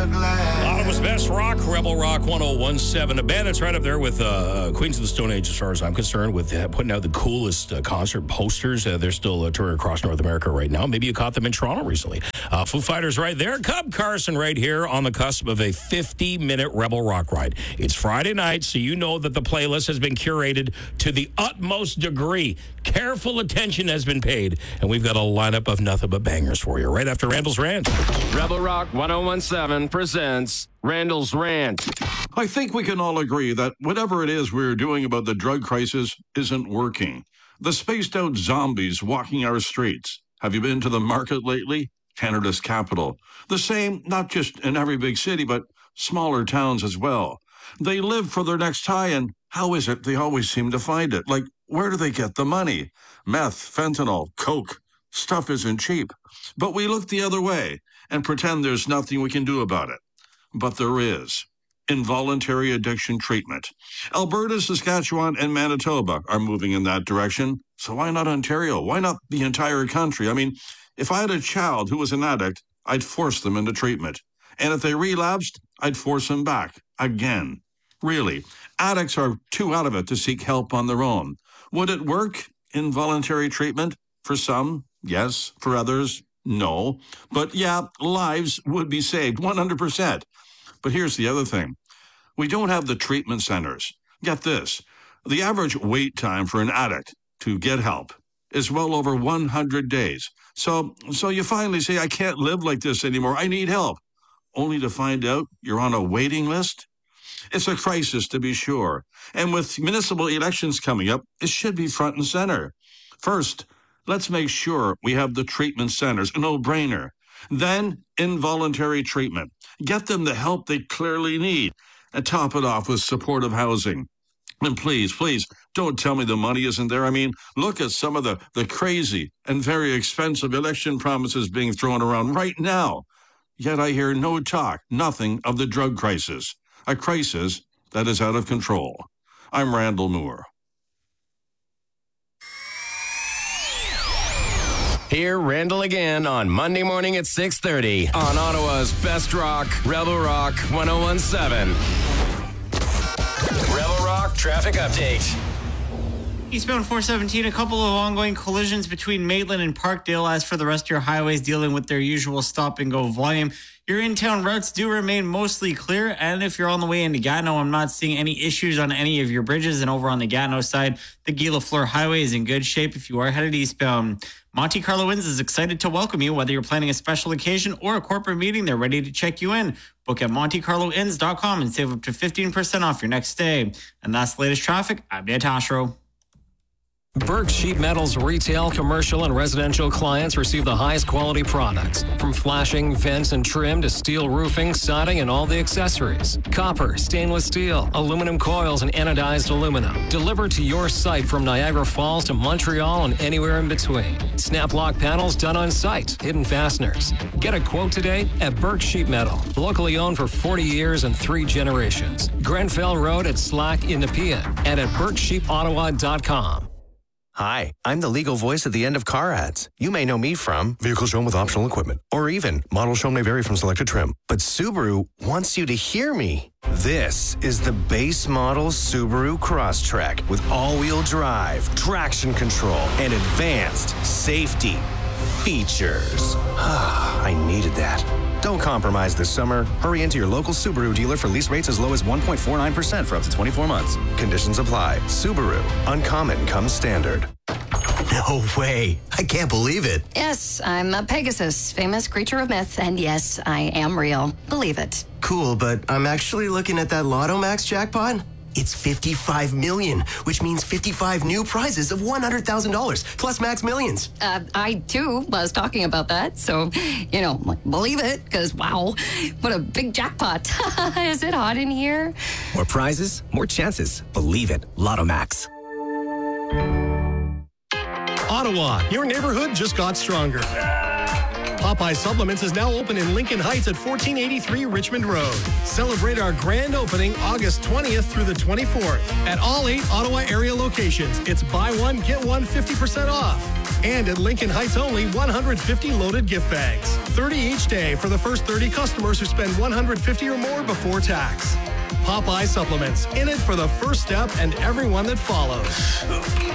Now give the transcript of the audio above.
Ottawa's best rock, Rebel Rock 1017. A band that's right up there with Queens of the Stone Age, as far as I'm concerned, with putting out the coolest concert posters. They're still touring across North America right now. Maybe you caught them in Toronto recently. Foo Fighters right there. Cub Carson right here on the cusp of a 50-minute Rebel Rock ride. It's Friday night, so you know that the playlist has been curated to the utmost degree. Careful attention has been paid, and we've got a lineup of nothing but bangers for you right after Randall's Rant. Rebel Rock 1017 presents Randall's Rant. I think we can all agree that whatever it is we're doing about the drug crisis isn't working. The spaced-out zombies walking our streets. Have you been to the market lately? Canada's capital. The same, not just in every big city, but smaller towns as well. They live for their next high, and how is it they always seem to find it? Like, where do they get the money? Meth, fentanyl, coke. Stuff isn't cheap. But we look the other way and pretend there's nothing we can do about it. But there is. Involuntary addiction treatment. Alberta, Saskatchewan, and Manitoba are moving in that direction. So why not Ontario? Why not the entire country? I mean, if I had a child who was an addict, I'd force them into treatment. And if they relapsed, I'd force them back again. Really, addicts are too out of it to seek help on their own. Would it work? Involuntary treatment? For some, yes. For others, no. But yeah, lives would be saved, 100%. But here's the other thing. We don't have the treatment centers. Get this. The average wait time for an addict to get help is well over 100 days. So you finally say, I can't live like this anymore. I need help. Only to find out you're on a waiting list? It's a crisis, to be sure. And with municipal elections coming up, it should be front and center. First, let's make sure we have the treatment centers, a no-brainer. Then, involuntary treatment. Get them the help they clearly need. And top it off with supportive housing. And please, don't tell me the money isn't there. I mean, look at some of the crazy and very expensive election promises being thrown around right now. Yet I hear no talk, nothing of the drug crisis. A crisis that is out of control. I'm Randall Moore. Hear Randall again on Monday morning at 6:30 on Ottawa's Best Rock, Rebel Rock 1017. Rebel Rock traffic update. Eastbound 417, a couple of ongoing collisions between Maitland and Parkdale. As for the rest of your highways, dealing with their usual stop-and-go volume. Your in-town routes do remain mostly clear, and if you're on the way into Gatineau, I'm not seeing any issues on any of your bridges. And over on the Gatineau side, the Guy Lafleur Highway is in good shape if you are headed eastbound. Monte Carlo Inns is excited to welcome you. Whether you're planning a special occasion or a corporate meeting, they're ready to check you in. Book at MonteCarloInns.com and save up to 15% off your next stay. And that's the latest traffic. I'm Dan Tashro. Burke Sheet Metal's retail, commercial, and residential clients receive the highest quality products. From flashing, vents, and trim to steel roofing, siding, and all the accessories. Copper, stainless steel, aluminum coils, and anodized aluminum. Delivered to your site from Niagara Falls to Montreal and anywhere in between. Snap lock panels done on site. Hidden fasteners. Get a quote today at Burke Sheet Metal. Locally owned for 40 years and 3 generations. Grenfell Road at Slack in Nepean and at BurkeSheetOttawa.com. Hi, I'm the legal voice at the end of car ads. You may know me from vehicles shown with optional equipment, or even models shown may vary from selected trim. But Subaru wants you to hear me. This is the base model Subaru Crosstrek with all-wheel drive, traction control, and advanced safety features. I needed that. Don't compromise this summer. Hurry into your local Subaru dealer for lease rates as low as 1.49% for up to 24 months. Conditions apply. Subaru. Uncommon comes standard. No way. I can't believe it. Yes, I'm a Pegasus, famous creature of myth, and yes, I am real. Believe it. Cool, but I'm actually looking at that Lotto Max jackpot. It's 55 million, which means 55 new prizes of $100,000 plus max millions. I too was talking about that, so, believe it, because wow, what a big jackpot. Is it hot in here? More prizes, more chances. Believe it. Lotto Max. Ottawa, your neighborhood just got stronger. Popeye Supplements is now open in Lincoln Heights at 1483 Richmond Road. Celebrate our grand opening August 20th through the 24th at all 8 Ottawa area locations. It's buy one, get one 50% off. And at Lincoln Heights only, 150 loaded gift bags. 30 each day for the first 30 customers who spend $150 or more before tax. Popeye Supplements, in it for the first step and everyone that follows.